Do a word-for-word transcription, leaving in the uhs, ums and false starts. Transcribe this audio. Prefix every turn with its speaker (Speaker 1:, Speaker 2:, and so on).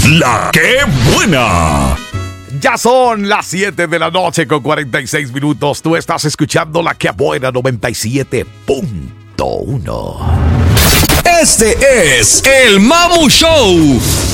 Speaker 1: La que buena.
Speaker 2: Ya son las siete de la noche con cuarenta y seis minutos. Tú estás escuchando La que buena noventa y siete punto uno.
Speaker 1: Este es el Mamu Show.